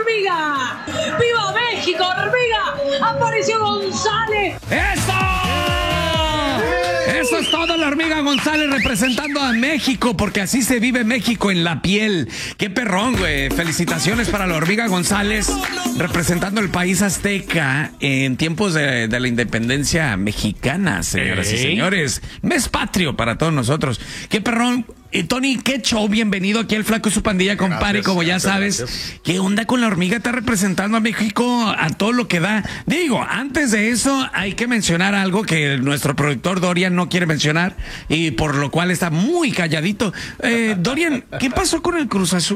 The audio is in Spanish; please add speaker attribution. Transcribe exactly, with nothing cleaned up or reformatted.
Speaker 1: hormiga! ¡Viva México, hormiga! ¡Aparicio González!
Speaker 2: ¡Eso! Eso es todo, la hormiga González representando a México, porque así se vive México en la piel. ¡Qué perrón, güey! Felicitaciones para la hormiga González representando el país azteca en tiempos de, de la independencia mexicana, señoras y señores. Mes patrio para todos nosotros. ¡Qué perrón! Y Tony, qué show, bienvenido aquí al Flaco y su pandilla, compadre, como ya sabes. Gracias. ¿Qué onda con la hormiga? Está representando a México a todo lo que da. Digo, antes de eso hay que mencionar algo que nuestro productor Dorian no quiere mencionar y por lo cual está muy calladito. Eh, Dorian, ¿qué pasó con el Cruz Azul?